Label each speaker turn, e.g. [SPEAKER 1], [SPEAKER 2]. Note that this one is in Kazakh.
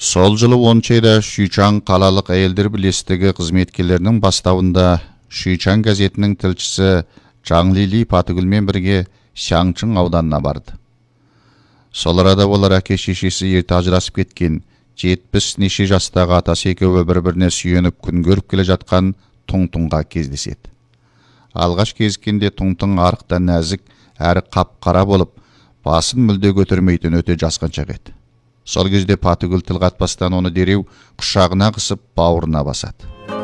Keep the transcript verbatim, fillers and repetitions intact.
[SPEAKER 1] Сол жылы оныншы айда Шүйчан қалалық әйелдер бірлестігі қызметкерлерінің бастауында Шүйчан газетінің тілшісі Жаңлили Патыгүлмен бірге Шаңчың ауданына барды. Сол арада олар әке шешесі ерте ажырасып кеткен жетпіс неше жастағы атасы екеуі бір-біріне сүйеніп күн көріп келе жатқан Тұңтұңға кездеседі. Алғаш кезіккенде Тұңтұң арықта нәзік әрі қап-қара болып, басын мүлде көтермейтін өте жасқаншақ еді. Сол кезде Патыгүл тіл қатпастан оны дереу құшағына қысып бауырына басады.